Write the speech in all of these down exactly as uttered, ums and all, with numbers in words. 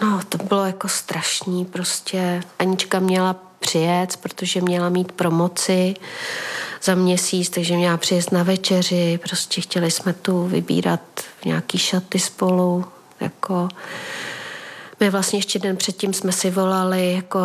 No, to bylo jako strašný, prostě Anička měla přijet, protože měla mít promoci za měsíc, takže měla přijet na večeři, prostě chtěli jsme tu vybírat nějaký šaty spolu, jako my vlastně ještě den předtím jsme si volali, jako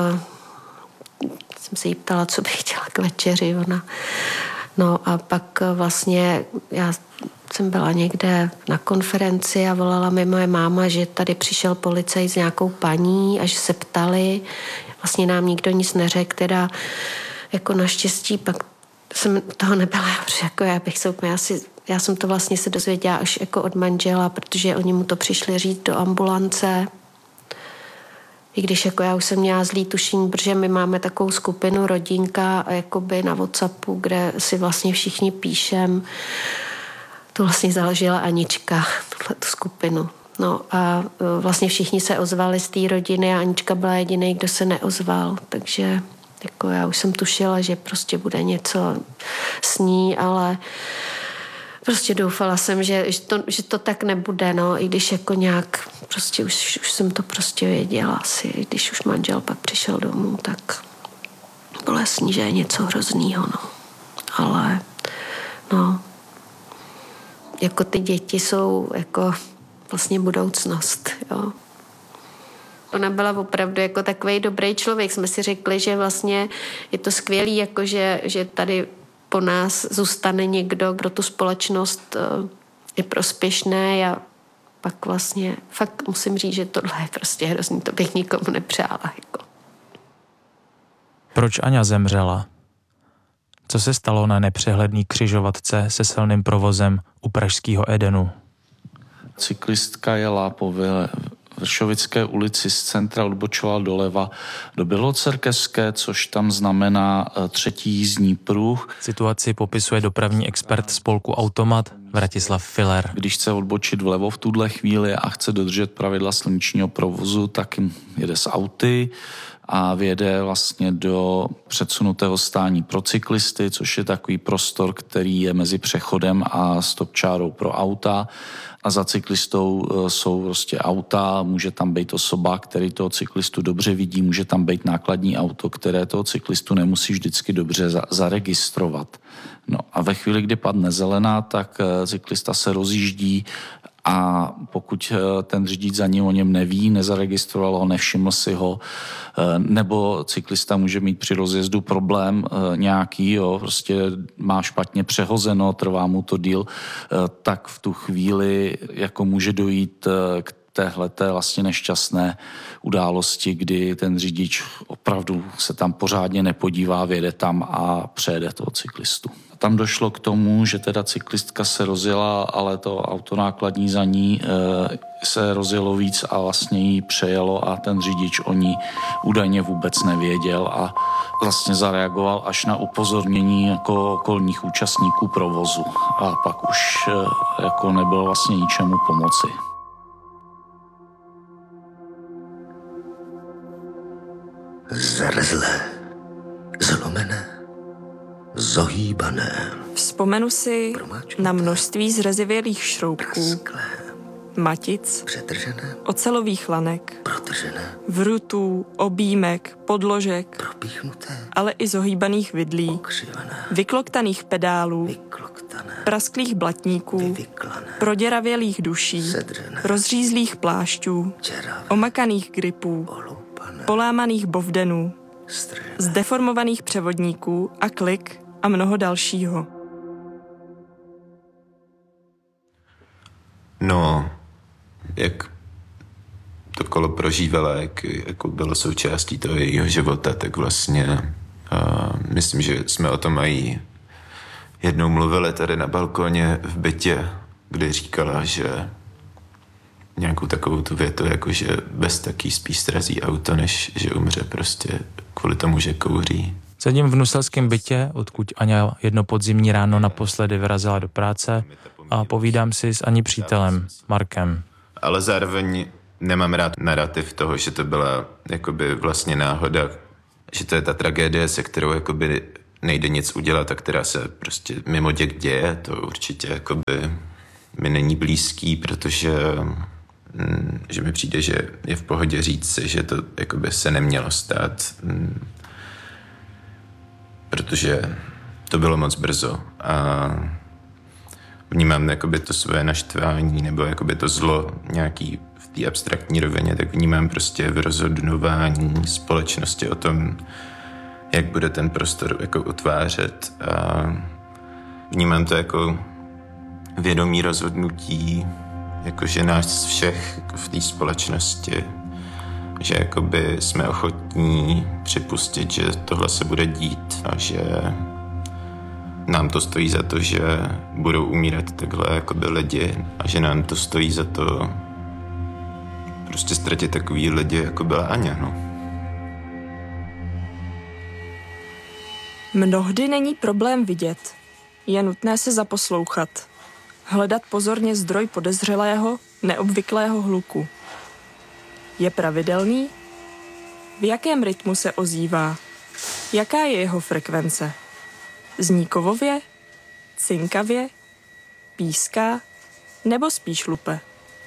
jsem se jí ptala, co bych chtěla k večeři, ona, no a pak vlastně já jsem byla někde na konferenci a volala mi moje máma, že tady přišel policajt s nějakou paní a že se ptali. Vlastně nám nikdo nic neřekl, teda jako naštěstí pak jsem toho nebyla, protože jako já bych se úplně asi, já jsem to vlastně se dozvěděla až jako od manžela, protože oni mu to přišli říct do ambulance. I když jako já už jsem měla zlý tušení, protože my máme takovou skupinu rodinka jakoby na WhatsAppu, kde si vlastně všichni píšem. To vlastně založila Anička, tuhletu skupinu. No a vlastně všichni se ozvali z té rodiny a Anička byla jediný, kdo se neozval, takže jako já už jsem tušila, že prostě bude něco s ní, ale prostě doufala jsem, že, že, to, že to tak nebude, no, i když jako nějak, prostě už, už jsem to prostě věděla asi, když už manžel pak přišel domů, tak bylo jasný, že je něco hroznýho, no, ale no, jako ty děti jsou jako vlastně budoucnost, jo. Ona byla opravdu jako takovej dobrý člověk. Jsme si řekli, že vlastně je to skvělý, jako že, že tady po nás zůstane někdo, kdo tu společnost je prospěšný a pak vlastně fakt musím říct, že tohle je prostě hrozný, to bych nikomu nepřála. Jako. Proč Aňa zemřela? Co se stalo na nepřehledný křižovatce se silným provozem u pražského Edenu? Cyklistka jela po Vršovické ulici z centra, odbočovala doleva do Bělocerkevské, což tam znamená třetí jízdní pruh. Situaci popisuje dopravní expert spolku Automat Vratislav Filler. Když chce odbočit vlevo v tuhle chvíli a chce dodržet pravidla silničního provozu, tak jede s auty a vjede vlastně do předsunutého stání pro cyklisty, což je takový prostor, který je mezi přechodem a stopčárou pro auta. A za cyklistou jsou prostě auta, může tam být osoba, který toho cyklistu dobře vidí, může tam být nákladní auto, které toho cyklistu nemusí vždycky dobře za- zaregistrovat. No a ve chvíli, kdy padne zelená, tak cyklista se rozjíždí a pokud ten řidič za ním o něm neví, nezaregistroval ho, nevšiml si ho, nebo cyklista může mít při rozjezdu problém nějaký, jo, prostě má špatně přehozeno, trvá mu to díl, tak v tu chvíli jako může dojít k téhleté vlastně nešťastné události, kdy ten řidič opravdu se tam pořádně nepodívá, vjede tam a přejede toho cyklistu. Tam došlo k tomu, že teda cyklistka se rozjela, ale to auto nákladní za ní e, se rozjelo víc a vlastně jí přejelo a ten řidič o ní údajně vůbec nevěděl a vlastně zareagoval až na upozornění jako okolních účastníků provozu. A pak už e, jako nebylo vlastně ničemu pomoci. Zrzlé, zlomené, zohýbané. Vzpomenu si na množství zrezivělých šroubků, matic, přetržené, ocelových lanek, protržené, vrutů, objímek, podložek, propíchnuté, ale i zohýbaných vidlí, okřivené, vykloktaných pedálů, vykloktané, prasklých blatníků, vyvyklané, proděravělých duší, sedřené, rozřízlých plášťů, čeravé, omakaných gripů, olupané, polámaných bovdenů, stržené, zdeformovaných převodníků a klik a mnoho dalšího. No, jak to kolo prožívala, jak jako bylo součástí toho jejího života, tak vlastně a myslím, že jsme o tom i jednou mluvili tady na balkoně v bytě, kdy říkala, že nějakou takovou tu větu, jako že bez taký spíš srazí auto, než že umře prostě kvůli tomu, že kouří. Sedím v nuselském bytě, odkud Aňa jedno podzimní ráno naposledy vyrazila do práce a povídám si s Aní přítelem, Markem. Ale zároveň nemám rád narrativ toho, že to byla jakoby vlastně náhoda, že to je ta tragédie, se kterou jakoby nejde nic udělat a která se prostě mimo děk děje. To určitě jakoby mi není blízký, protože že mi přijde, že je v pohodě říct si, že to jakoby se nemělo stát, protože to bylo moc brzo a vnímám jakoby to svoje naštvání nebo jakoby to zlo nějaký v té abstraktní rovině, tak vnímám prostě v rozhodování společnosti o tom, jak bude ten prostor jako utvářet a vnímám to jako vědomí rozhodnutí, jakože nás všech jako v té společnosti, že jakoby jsme ochotní připustit, že tohle se bude dít a že nám to stojí za to, že budou umírat takhle jakoby lidi a že nám to stojí za to prostě ztratit takový lidi, jako byla Aňa, no. Mnohdy není problém vidět, je nutné se zaposlouchat. Hledat pozorně zdroj podezřelého, neobvyklého hluku. Je pravidelný? V jakém rytmu se ozývá? Jaká je jeho frekvence? Zní kovově? Cinkavě? Píská? Nebo spíš lupe?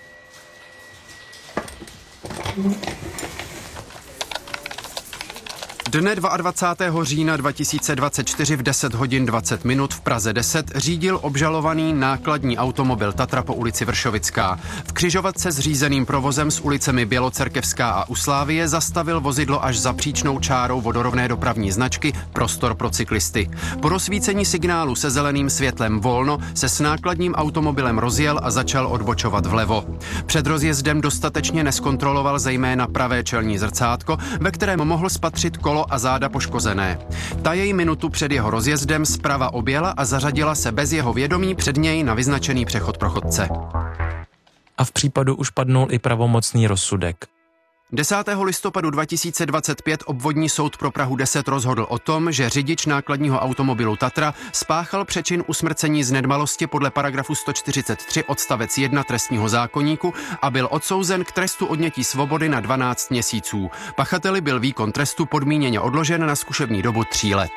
Dne dvacátého druhého října dva tisíce dvacet čtyři v deset hodin dvacet minut v Praze deset řídil obžalovaný nákladní automobil Tatra po ulici Vršovická. V křižovatce s řízeným provozem s ulicemi Bělocerkevská a Uslávie zastavil vozidlo až za příčnou čárou vodorovné dopravní značky Prostor pro cyklisty. Po rozsvícení signálu se zeleným světlem volno se s nákladním automobilem rozjel a začal odbočovat vlevo. Před rozjezdem dostatečně neskontroloval zejména pravé čelní zrcátko, ve kterém mohl spatřit kolo a záda poškozené. Ta jej minutu před jeho rozjezdem zprava objela a zařadila se bez jeho vědomí před něj na vyznačený přechod pro chodce. A v případu už padnul i pravomocný rozsudek. desátého listopadu dva tisíce dvacet pět obvodní soud pro Prahu deset rozhodl o tom, že řidič nákladního automobilu Tatra spáchal přečin usmrcení z nedbalosti podle paragrafu sto čtyřicet tři odstavec jedna trestního zákoníku a byl odsouzen k trestu odnětí svobody na dvanáct měsíců. Pachateli byl výkon trestu podmíněně odložen na zkušební dobu tří let.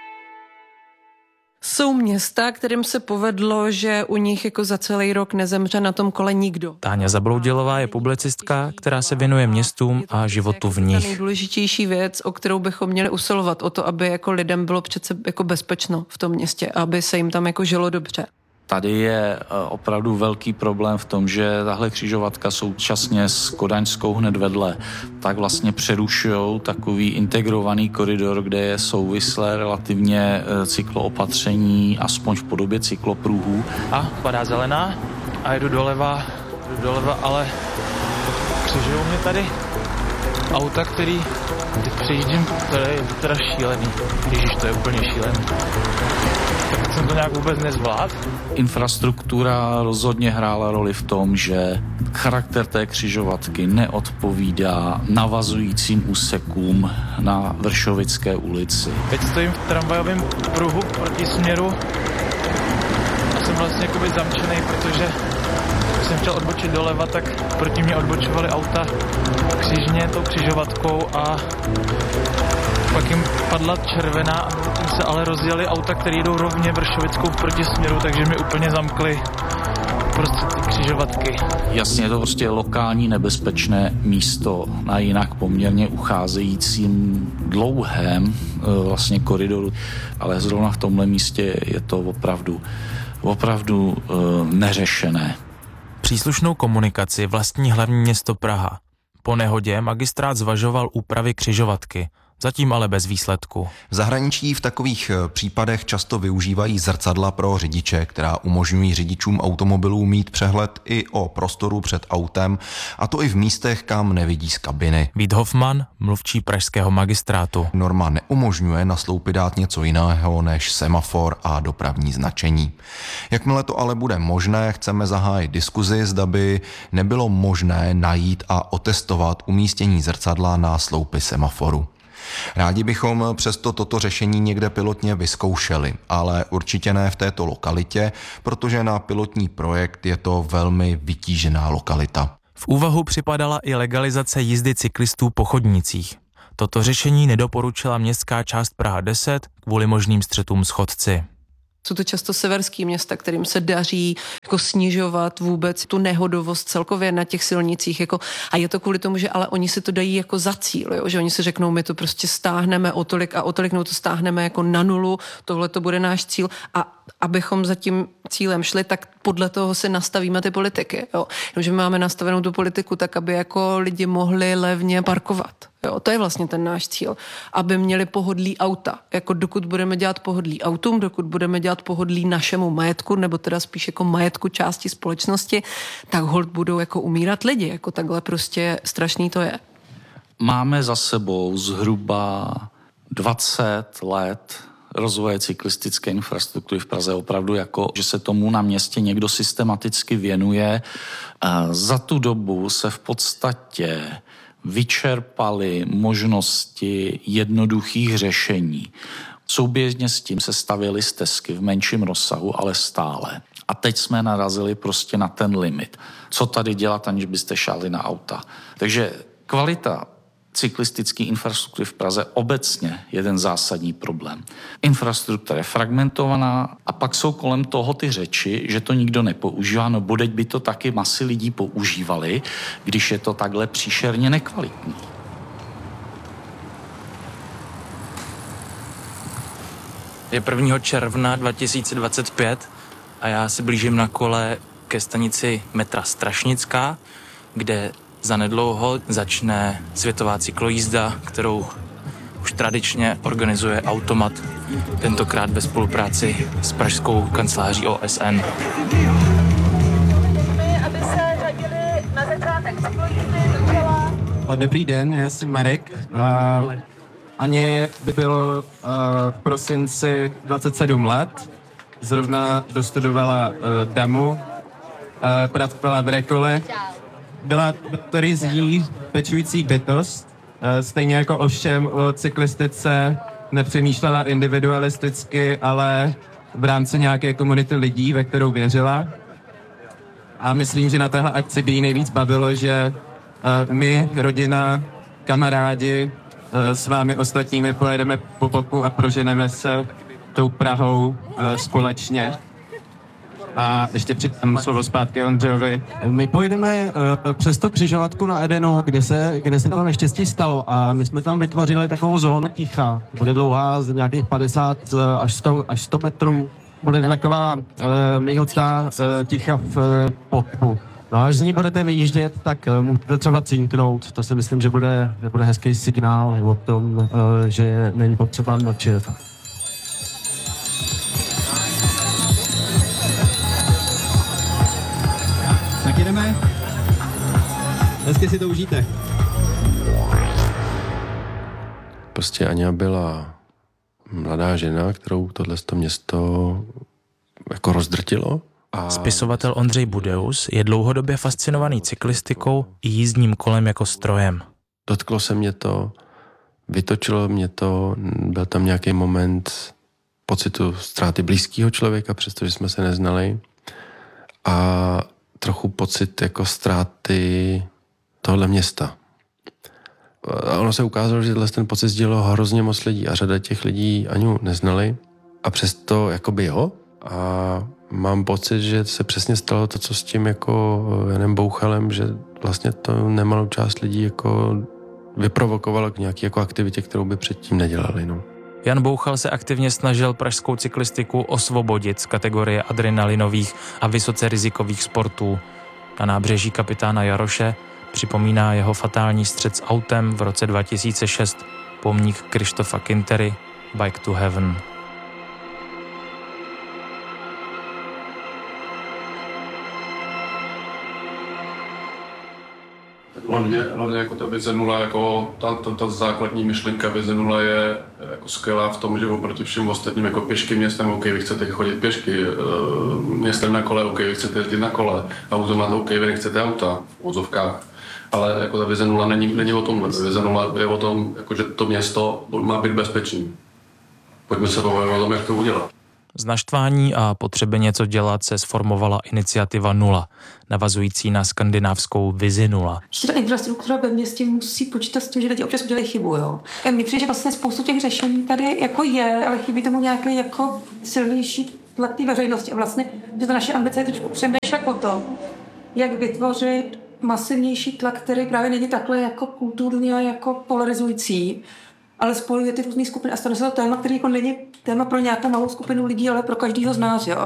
Jsou města, kterým se povedlo, že u nich jako za celý rok nezemře na tom kole nikdo. Táňa Zabloudilová je publicistka, která se věnuje městům a životu v nich. Ta nejdůležitější věc, o kterou bychom měli usilovat, o to, aby jako lidem bylo přece jako bezpečno v tom městě, aby se jim tam jako žilo dobře. Tady je opravdu velký problém v tom, že tahle křižovatka současně s Kodaňskou hned vedle, tak vlastně přerušujou takový integrovaný koridor, kde je souvislé relativně cykloopatření, aspoň v podobě cyklopruhů. A padá zelená a jdu doleva, jdu doleva, ale křižují mě tady auta, který teď přejíždím, to je teda šílený. Ježiš, to je úplně šílený. Tak jsem to nějak vůbec nezvládl. Infrastruktura rozhodně hrála roli v tom, že charakter té křižovatky neodpovídá navazujícím úsekům na Vršovické ulici. Teď stojím v tramvajovém pruhu proti směru a jsem vlastně jakoby zamčený, protože když jsem chtěl odbočit doleva, tak proti mě odbočovaly auta křižně tou křižovatkou a pak jim padla červená a tím se ale rozjeli auta, které jdou rovně Vršovickou v protisměru, takže mi úplně zamkli prostě ty křižovatky. Jasně, je to prostě lokální nebezpečné místo na jinak poměrně ucházejícím dlouhém vlastně koridoru, ale zrovna v tomhle místě je to opravdu, opravdu neřešené. Příslušnou komunikaci vlastní hlavní město Praha. Po nehodě magistrát zvažoval úpravy křižovatky, zatím ale bez výsledku. V zahraničí v takových případech často využívají zrcadla pro řidiče, která umožňují řidičům automobilů mít přehled i o prostoru před autem, a to i v místech, kam nevidí z kabiny. Vít Hofman, mluvčí pražského magistrátu. Norma neumožňuje na sloupy dát něco jiného než semafor a dopravní značení. Jakmile to ale bude možné, chceme zahájit diskuzi, zda by nebylo možné najít a otestovat umístění zrcadla na sloupy semaforu. Rádi bychom přesto toto řešení někde pilotně vyzkoušeli, ale určitě ne v této lokalitě, protože na pilotní projekt je to velmi vytížená lokalita. V úvahu připadala i legalizace jízdy cyklistů po chodnících. Toto řešení nedoporučila městská část Praha deset kvůli možným střetům s chodci. Jsou to často severský města, kterým se daří jako snižovat vůbec tu nehodovost celkově na těch silnicích. Jako, a je to kvůli tomu, že ale oni si to dají jako za cíl, jo? Že oni si řeknou, my to prostě stáhneme o tolik a o tolik, no to stáhneme jako na nulu, tohle to bude náš cíl. A abychom za tím cílem šli, tak podle toho si nastavíme ty politiky. Jo? Že máme nastavenou tu politiku tak, aby jako lidi mohli levně parkovat. Jo, to je vlastně ten náš cíl, aby měli pohodlí auta. Jako dokud budeme dělat pohodlí autům, dokud budeme dělat pohodlí našemu majetku, nebo teda spíš jako majetku části společnosti, tak holt budou jako umírat lidi. Jako takhle prostě strašný to je. Máme za sebou zhruba dvacet let rozvoje cyklistické infrastruktury v Praze, opravdu jako, že se tomu na městě někdo systematicky věnuje. Za tu dobu se v podstatě vyčerpaly možnosti jednoduchých řešení. Souběžně s tím se stavěly stezky v menším rozsahu, ale stále. A teď jsme narazili prostě na ten limit. Co tady dělat, aniž byste šáli na auta. Takže kvalita cyklistické infrastruktury v Praze obecně jeden zásadní problém. Infrastruktura je fragmentovaná a pak jsou kolem toho ty řeči, že to nikdo nepoužívá, no bodeď by to taky masy lidí používali, když je to takhle příšerně nekvalitní. Je prvního června dva tisíce dvacet pět a já se blížím na kole ke stanici metra Strašnická, kde zanedlouho začne světová cyklojízda, kterou už tradičně organizuje Automat, tentokrát ve spolupráci s pražskou kanceláří O S N. Aby se řadili na začátek cyklojízdy docela. Dobrý den, já jsem Marek. Uh, Aně by bylo uh, v prosinci dvacet sedm let. Zrovna dostudovala uh, damu, uh, pracovala v Rekole. Byla terizí pečující bytost, stejně jako ovšem o cyklistice nepřemýšlela individualisticky, ale v rámci nějaké komunity lidí, ve kterou věřila. A myslím, že na téhle akci by jí nejvíc bavilo, že my, rodina, kamarádi, s vámi ostatními pojedeme po boku a proženeme se tou Prahou společně. A ještě přidám slovo zpátky Ondřejovi. My pojedeme uh, přes to křižovatku na Edenu, kde se, kde se to neštěstí stalo a my jsme tam vytvořili takovou zónu ticha. Bude dlouhá z nějakých padesát až sto, až sto metrů. Bude taková uh, mihotná uh, ticha v uh, podpu. No až z ní budete vyjíždět, tak uh, můžete třeba cinknout. To si myslím, že bude, že bude hezký signál o tom, uh, že není potřeba mlčet. Tak jdeme. Hezky si to užijte. Prostě Aňa byla mladá žena, kterou tohleto město jako rozdrtilo. A... Spisovatel Ondřej Budeus je dlouhodobě fascinovaný cyklistikou i jízdním kolem jako strojem. Dotklo se mě to, vytočilo mě to, byl tam nějaký moment pocitu ztráty blízkého člověka, přestože jsme se neznali. A trochu pocit jako ztráty tohle města. A ono se ukázalo, že ten pocit sdělilo hrozně moc lidí a řada těch lidí Aňu neznali a přesto jakoby jo. A mám pocit, že se přesně stalo to, co s tím jako Janem Bouchalem, že vlastně to nemalou část lidí jako vyprovokovalo k nějaké jako aktivitě, kterou by předtím nedělali. No. Jan Bouchal se aktivně snažil pražskou cyklistiku osvobodit z kategorie adrenalinových a vysoce rizikových sportů. Na nábřeží kapitána Jaroše připomíná jeho fatální střet s autem v roce dva tisíce šest pomník Krištofa Kintery Bike to Heaven. Hlavně, hlavně jako ta vize nula, jako ta, ta, ta základní myšlenka vize nula je jako skvělá v tom, že oproti všem ostatním jako pěšky městem, OK, vy chcete chodit pěšky, městem na kole, OK, vy chcete jezdit na kole, automat, OK, vy nechcete auta v vozovkách. Ale jako ta vize nula není, není o tomhle. Vize nula je o tom, jako, že to město má být bezpečný. Pojďme se bavit o tom, jak to udělat. Z naštvání a potřeby něco dělat se sformovala iniciativa Nula, navazující na skandinávskou vizi nula. Že ta infrastruktura ve městě musí počítat s tím, že lidi občas udělají chybu, jo. Mně přijde, že vlastně spoustu těch řešení tady jako je, ale chybí tomu nějaký jako silnější tlak té veřejnosti. A vlastně, že ta naše ambice je trošku přemýšlet o tom, jak vytvořit masivnější tlak, který právě není takhle jako kulturní a jako polarizující, ale spojuje ty různé skupiny a stane se to téma, který jako není téma pro nějakou malou skupinu lidí, ale pro každýho z nás, jo.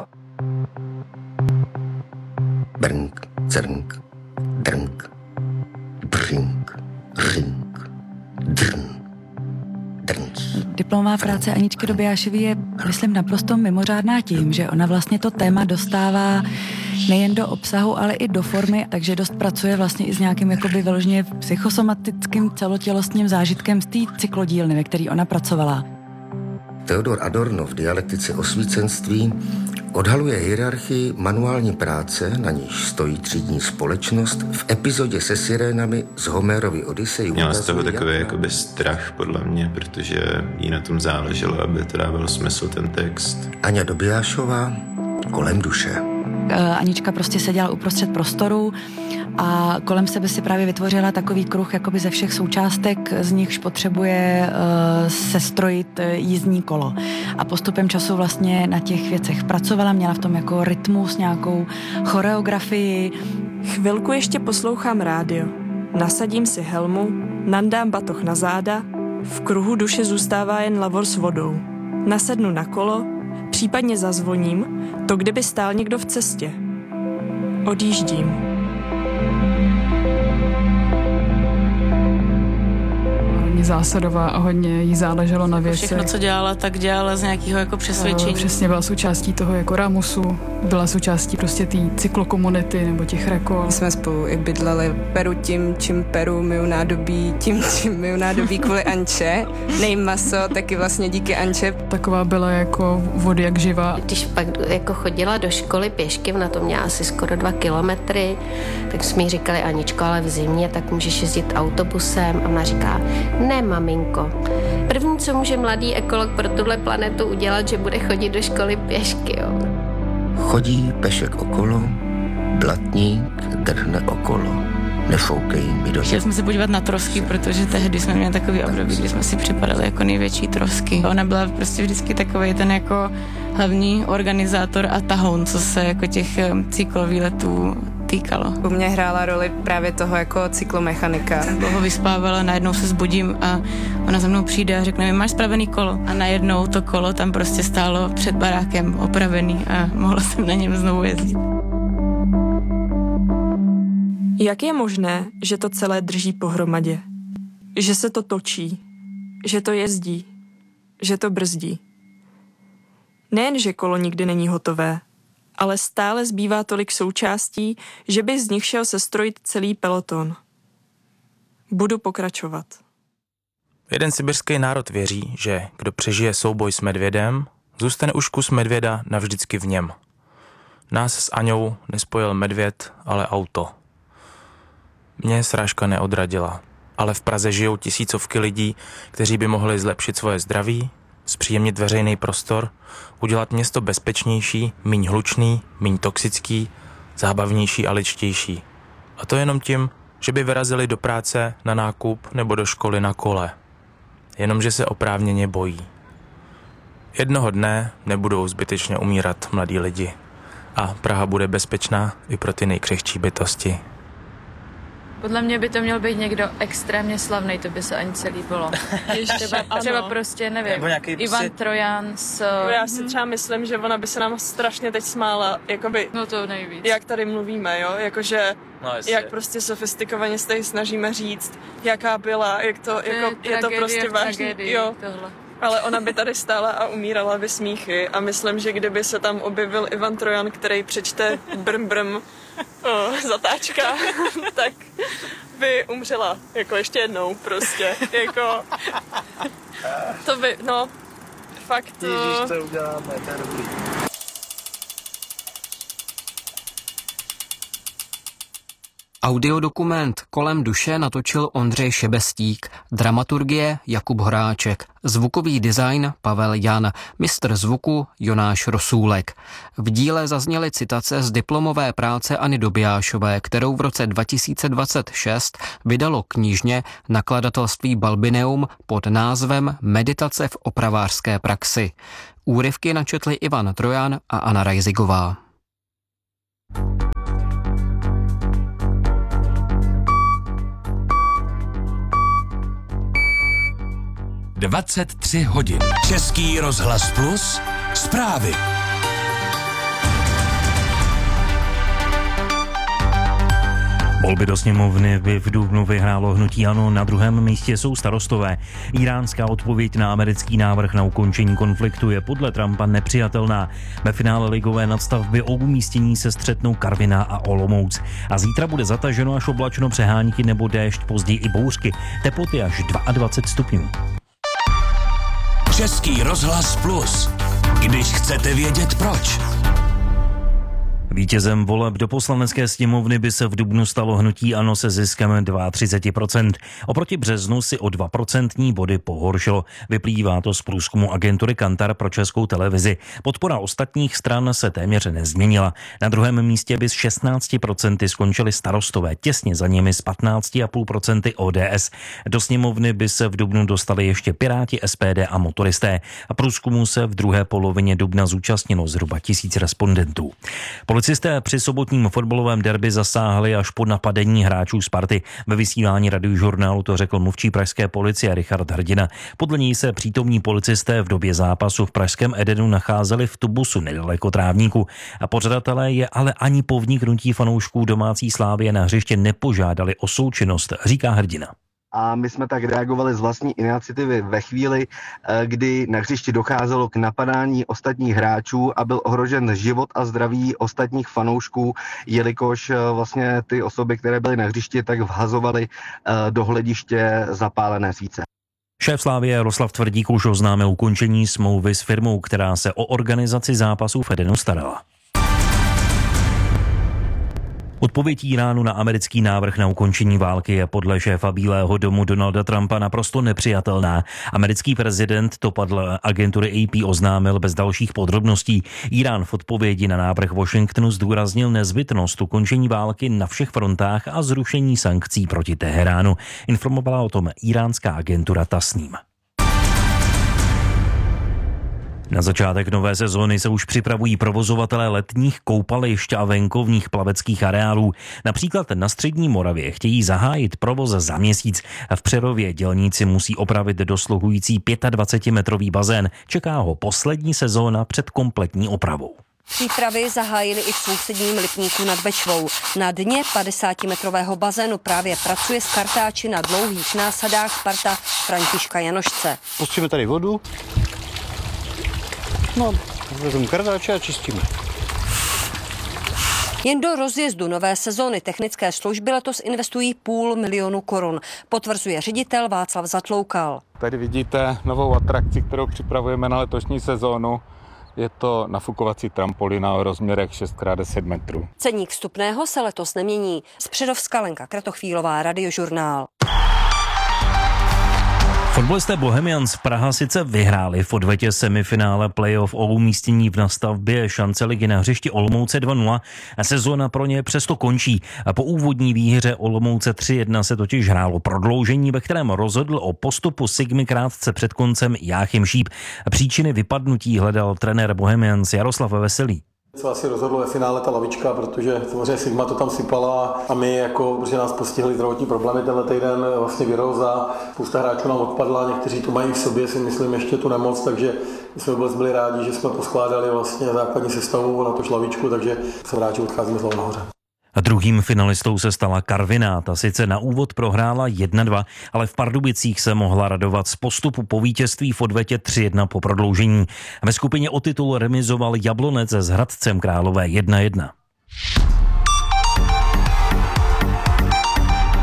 Brnk, crnk, drnk, brink, rink, drn, drnc. Diplomová práce Aničky Dobijášové je, myslím, naprosto mimořádná tím, že ona vlastně to téma dostává nejen do obsahu, ale i do formy, takže dost pracuje vlastně i s nějakým jakoby vyloženě psychosomatickým celotělostním zážitkem z té cyklodílny, ve který ona pracovala. Theodor Adorno v dialektice osvícenství odhaluje hierarchii manuální práce, na níž stojí třídní společnost, v epizodě se sirénami z Homérovy Odyssey. Měla z toho takový jakoby strach, podle mě, protože jí na tom záleželo, aby to dával smysl ten text. Aňa Dobijášová, Kolem duše. Anička prostě seděla uprostřed prostoru a kolem sebe si právě vytvořila takový kruh jakoby ze všech součástek, z nichž potřebuje uh, sestrojit jízdní kolo. A postupem času vlastně na těch věcech pracovala, měla v tom jako rytmus, nějakou choreografii. Chvilku ještě poslouchám rádio. Nasadím si helmu, nandám batoh na záda, v kruhu duše zůstává jen lavor s vodou. Nasednu na kolo, případně zazvoním, to kdyby stál někdo v cestě. Odjíždím. Hodně zásadová a hodně jí záleželo na věci. Všechno, co dělala, tak dělala z nějakého jako přesvědčení. Přesně, byla součástí toho jako Ramusu, byla součástí prostě té cyklokomunity nebo těch rekord. My jsme spolu i bydleli. Peru tím, čím Peru, miju nádobí, tím, čím miju nádobí kvůli Anče. Nejím maso, taky vlastně díky Anče. Taková byla jako vody jak živá. Když pak jako chodila do školy pěšky, na to měla asi skoro dva kilometry, tak jsme jí říkali, Aničko, ale v zimě, tak můžeš jezdit autobusem. A ona říká, ne, maminko. První, co může mladý ekolog pro tuhle planetu udělat, že bude chodit do školy pěšky, jo. Chodí pešek okolo, blatník drhne okolo. Nefoukej mi do... Chtěli jsme se podívat na trosky, protože tehdy jsme měli takový období, kdy jsme si připadali jako největší trosky. Ona byla prostě vždycky takový ten jako hlavní organizátor a tahoun, co se jako těch cyklovýletů týkalo. U mě hrála roli právě toho jako cyklomechanika. Dlouho vyspávala, najednou se zbudím a ona za mnou přijde a řekne mi, máš spravený kolo. A najednou to kolo tam prostě stálo před barákem opravený a mohla jsem na něm znovu jezdit. Jak je možné, že to celé drží pohromadě? Že se to točí, že to jezdí, že to brzdí. Nejen, že kolo nikdy není hotové, ale stále zbývá tolik součástí, že by z nich šel sestrojit celý peloton. Budu pokračovat. Jeden sibirský národ věří, že kdo přežije souboj s medvědem, zůstane už kus medvěda navždycky v něm. Nás s Aňou nespojil medvěd, ale auto. Mě srážka neodradila, ale v Praze žijou tisícovky lidí, kteří by mohli zlepšit svoje zdraví, zpříjemnit veřejný prostor, udělat město bezpečnější, míň hlučný, míň toxický, zábavnější a ličtější. A to jenom tím, že by vyrazili do práce, na nákup nebo do školy na kole. Jenomže se oprávněně bojí. Jednoho dne nebudou zbytečně umírat mladí lidi. A Praha bude bezpečná i pro ty nejkřehčí bytosti. Podle mě by to měl být někdo extrémně slavný, to by se ani celý bylo. třeba, třeba prostě, nevím, Ivan psi... Trojan s... No já si třeba myslím, že ona by se nám strašně teď smála, jakoby... No to nejvíc. Jak tady mluvíme, jo, jakože... No, jak prostě sofistikovaně se tady snažíme říct, jaká byla, jak to, to jako, je, je to prostě vážný, jo. Tohle. Ale ona by tady stála a umírala ve smíchy a myslím, že kdyby se tam objevil Ivan Trojan, který přečte brm brm oh, zatáčka, tak by umřela, jako ještě jednou prostě, jako to by, no, fakt to... Ježíš, to uděláme, to je dobrý. Audiodokument Kolem duše natočil Ondřej Šebestík, dramaturgie Jakub Horáček, zvukový design Pavel Jan, mistr zvuku Jonáš Rosůlek. V díle zazněly citace z diplomové práce Anny Dobijášové, kterou v roce dva tisíce dvacet šest vydalo knižně nakladatelství Balbineum pod názvem Meditace v opravářské praxi. Úryvky načetli Ivan Trojan a Anna Rajzigová. dvacet tři hodin. Český rozhlas Plus. Zprávy. Volby do sněmovny by v dubnu vyhrálo hnutí ANO, na druhém místě jsou Starostové. Iránská odpověď na americký návrh na ukončení konfliktu je podle Trumpa nepřijatelná. Ve finále ligové nadstavby o umístění se střetnou Karviná a Olomouc. A zítra bude zataženo až oblačno, přehánky nebo déšť, později i bouřky. Teploty až dvacet dva stupňů. Český rozhlas Plus. Když chcete vědět proč. Vítězem voleb do poslanecké sněmovny by se v dubnu stalo hnutí ANO se ziskem třicet dva procent. Oproti březnu si o dva procentní body pohoršilo. Vyplývá to z průzkumu agentury Kantar pro Českou televizi. Podpora ostatních stran se téměř nezměnila. Na druhém místě by s šestnácti procenty skončili Starostové, těsně za nimi s patnácti celá pět procenta O D S. Do sněmovny by se v dubnu dostali ještě Piráti, S P D a motoristé. A průzkumu se v druhé polovině dubna zúčastnilo zhruba tisíc respondentů. Policisté při sobotním fotbalovém derby zasáhli až po napadení hráčů Sparty. Ve vysílání Radiožurnálu to řekl mluvčí pražské policie Richard Hrdina. Podle něj se přítomní policisté v době zápasu v pražském Edenu nacházeli v tubusu nedaleko trávníku. A pořadatelé je ale ani po vniknutí fanoušků domácí Slávie na hřiště nepožádali o součinnost, říká Hrdina. A my jsme tak reagovali z vlastní iniciativy ve chvíli, kdy na hřišti docházelo k napadání ostatních hráčů a byl ohrožen život a zdraví ostatních fanoušků, jelikož vlastně ty osoby, které byly na hřišti, tak vhazovaly do hlediště zapálené svíce. Šéf Slávie Jaroslav Tvrdík už oznámil ukončení smlouvy s firmou, která se o organizaci zápasů v Edenu starala. Odpověď Iránu na americký návrh na ukončení války je podle šéfa Bílého domu Donalda Trumpa naprosto nepřijatelná. Americký prezident to podle agentury A P oznámil bez dalších podrobností. Irán v odpovědi na návrh Washingtonu zdůraznil nezbytnost ukončení války na všech frontách a zrušení sankcí proti Teheránu. Informovala o tom iránská agentura Tasnim. Na začátek nové sezóny se už připravují provozovatelé letních koupališť a venkovních plaveckých areálů. Například na Střední Moravě chtějí zahájit provoz za měsíc. V Přerově dělníci musí opravit dosluhující dvacetimetrový bazén. Čeká ho poslední sezóna před kompletní opravou. Přípravy zahájili i v sousedním Lipníku nad Bečvou. Na dně padesátimetrového bazénu právě pracuje s kartáči na dlouhých násadách parta Františka Janošce. Pustíme tady vodu. No, vezmu kartáče a čistíme. Jen do rozjezdu nové sezóny technické služby letos investují půl milionu korun, potvrzuje ředitel Václav Zatloukal. Tady vidíte novou atrakci, kterou připravujeme na letošní sezónu. Je to nafukovací trampolína o rozměrech šest krát deset metrů. Ceník vstupného se letos nemění. Z Přerovska Lenka Kratochvílová, Radiožurnál. Fotbalisté Bohemians Praha sice vyhráli v odvetě semifinále playoff o umístění v nastavbě šance ligy na hřišti Olomouce dva nula a sezóna pro ně přesto končí. A po úvodní výhře Olomouce tři jedna se totiž hrálo prodloužení, ve kterém rozhodl o postupu Sigmy krátce před koncem Jáchym Šíp. Příčiny vypadnutí hledal trenér Bohemians Jaroslav Veselý. Co asi rozhodlo ve finále ta lavička, protože samozřejmě Sigma to tam sypala a my, jako, protože nás postihly zdravotní problémy tenhle týden, vlastně viróza, spousta hráčů nám odpadla, někteří tu mají v sobě, si myslím, ještě tu nemoc, takže my jsme vůbec byli rádi, že jsme poskládali vlastně základní sestavu na tu lavičku, takže se hráči odcházíme znovu nahoře. A druhým finalistou se stala Karviná. Ta sice na úvod prohrála jedna dva, ale v Pardubicích se mohla radovat z postupu po vítězství v odvetě tři jedna po prodloužení. Ve skupině o titul remizoval Jablonec s Hradcem Králové jedna jedna.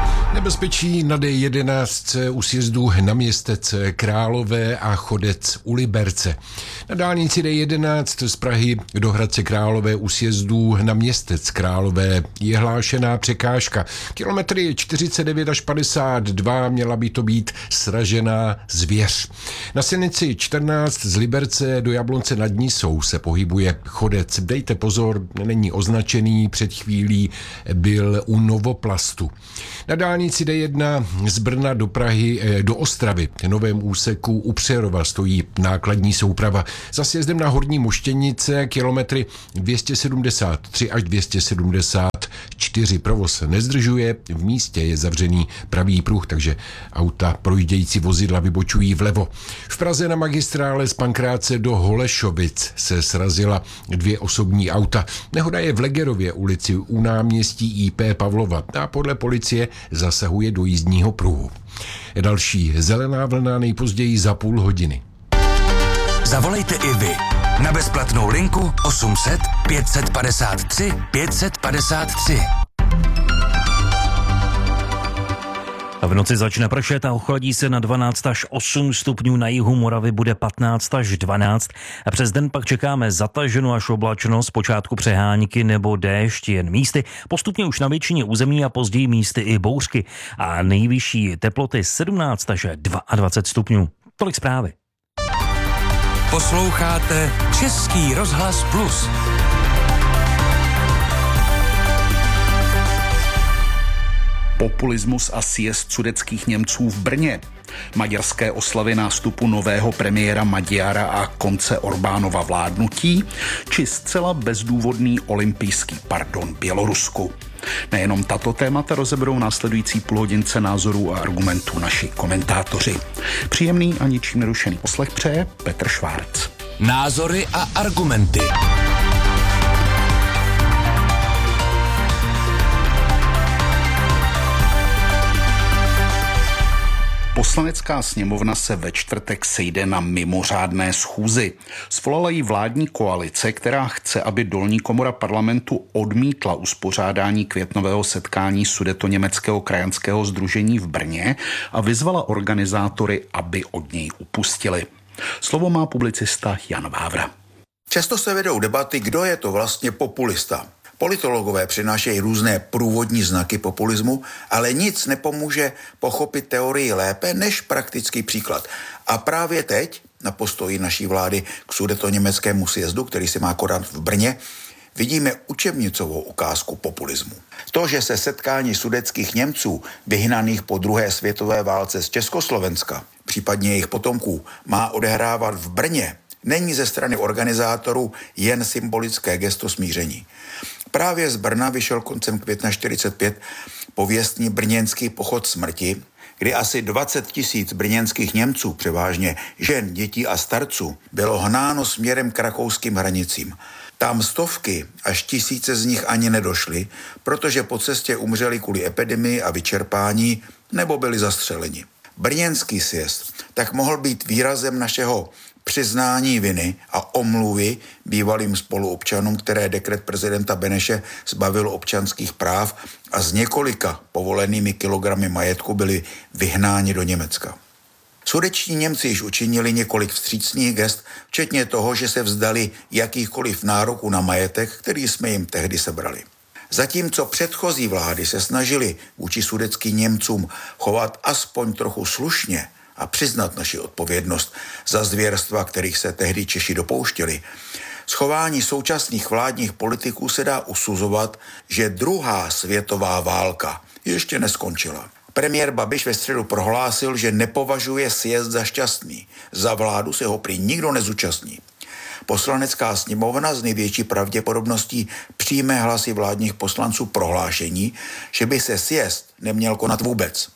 nebezpečí na D jedenáct u sjezdu na Městec Králové a Chodec u Liberce. Na dálnici D jedenáct z Prahy do Hradce Králové u sjezdu na Městec Králové je hlášená překážka. Kilometry čtyřicet devět až padesát dva měla by to být sražená zvěř. Na silnici čtrnáct z Liberce do Jablonce nad Nisou se pohybuje chodec. Dejte pozor, není označený, před chvílí byl u Novoplastu. Na dálnici D jedna z Brna do Prahy do Ostravy v novém úseku u Přerova stojí nákladní souprava. Za sjezdem na Horní Moštěnice kilometry dvě stě sedmdesát tři až dvě stě sedmdesát čtyři. Provoz nezdržuje, v místě je zavřený pravý pruh, takže auta projíždějící vozidla vybočují vlevo. V Praze na magistrále z Pankráce do Holešovic se srazila dvě osobní auta. Nehoda je v Legerově ulici u náměstí I P Pavlova a podle policie zasahuje do jízdního pruhu. Další zelená vlna nejpozději za půl hodiny. Zavolejte i vy na bezplatnou linku osm set pět set padesát tři pět set padesát tři. V noci začne pršet a ochladí se na dvanáct až osm stupňů, na jihu Moravy bude patnáct až dvanáct a přes den pak čekáme zataženou až oblačnost, zpočátku přehánky nebo déšť, jen místy, postupně už na většině území a později místy i bouřky a nejvyšší teploty sedmnáct až dvacet dva stupňů. Tolik zprávy. Posloucháte Český rozhlas Plus. Populismus a sjezd sudetských Němců v Brně. Maďarské oslavy nástupu nového premiéra Maďara a konce Orbánova vládnutí, či zcela bezdůvodný olympijský pardon Bělorusku. Nejenom tato témata rozeberou následující půlhodince názorů a argumentů naši komentátoři. Příjemný a ničím nerušený poslech přeje Petr Švárc. Názory a argumenty. Poslanecká sněmovna se ve čtvrtek sejde na mimořádné schůzi. Svolala ji vládní koalice, která chce, aby dolní komora parlamentu odmítla uspořádání květnového setkání Sudetoněmeckého krajanského sdružení v Brně a vyzvala organizátory, aby od něj upustili. Slovo má publicista Jan Vávra. Často se vedou debaty, kdo je to vlastně populista. Politologové přinášejí různé průvodní znaky populismu, ale nic nepomůže pochopit teorii lépe než praktický příklad. A právě teď, na postoji naší vlády k sudetoněmeckému sjezdu, který se má konat v Brně, vidíme učebnicovou ukázku populismu. To, že se setkání sudetských Němců, vyhnaných po druhé světové válce z Československa, případně jejich potomků, má odehrávat v Brně, není ze strany organizátorů jen symbolické gesto smíření. Právě z Brna vyšel koncem května čtyřicet pět pověstný brněnský pochod smrti, kdy asi dvacet tisíc brněnských Němců, převážně žen, dětí a starců, bylo hnáno směrem k rakouským hranicím. Tam stovky až tisíce z nich ani nedošly, protože po cestě umřeli kvůli epidemii a vyčerpání nebo byli zastřeleni. Brněnský sjezd tak mohl být výrazem našeho přiznání viny a omluvy bývalým spoluobčanům, které dekret prezidenta Beneše zbavil občanských práv a z několika povolenými kilogramy majetku byli vyhnáni do Německa. Sudeční Němci již učinili několik vstřícných gest, včetně toho, že se vzdali jakýchkoliv nároků na majetek, který jsme jim tehdy sebrali. Zatímco předchozí vlády se snažili vůči sudeckým Němcům chovat aspoň trochu slušně a přiznat naši odpovědnost za zvěrstva, kterých se tehdy Češi dopouštěli, z chování současných vládních politiků se dá usuzovat, že druhá světová válka ještě neskončila. Premiér Babiš ve středu prohlásil, že nepovažuje sjezd za šťastný. Za vládu se ho prý nikdo nezúčastní. Poslanecká sněmovna z největší pravděpodobností přijme hlasy vládních poslanců prohlášení, že by se sjezd neměl konat vůbec.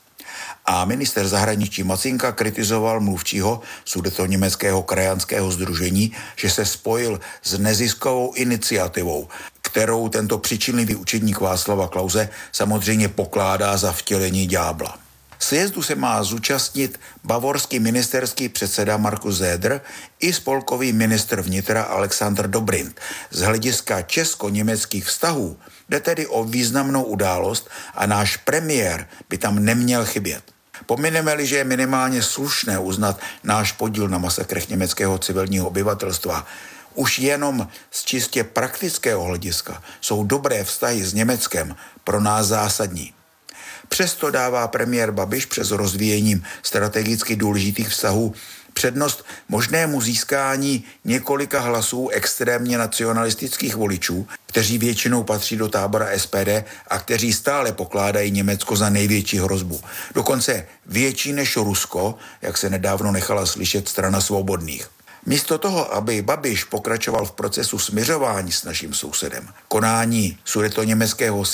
A minister zahraničí Macinka kritizoval mluvčího Sudetoněmeckého krajanského sdružení, že se spojil s neziskovou iniciativou, kterou tento přičinlivý učedník Václava Klause samozřejmě pokládá za vtělení ďábla. Sjezdu se má zúčastnit bavorský ministerský předseda Markus Söder i spolkový ministr vnitra Alexander Dobrindt. Z hlediska česko-německých vztahů jde tedy o významnou událost a náš premiér by tam neměl chybět. Pomineme-li, že je minimálně slušné uznat náš podíl na masakrech německého civilního obyvatelstva, už jenom z čistě praktického hlediska jsou dobré vztahy s Německem pro nás zásadní. Přesto dává premiér Babiš přes rozvíjením strategicky důležitých vztahů přednost možnému získání několika hlasů extrémně nacionalistických voličů, kteří většinou patří do tábora S P D a kteří stále pokládají Německo za největší hrozbu. Dokonce větší než Rusko, jak se nedávno nechala slyšet strana svobodných. Místo toho, aby Babiš pokračoval v procesu smiřování s naším sousedem, konání sudetoněmeckého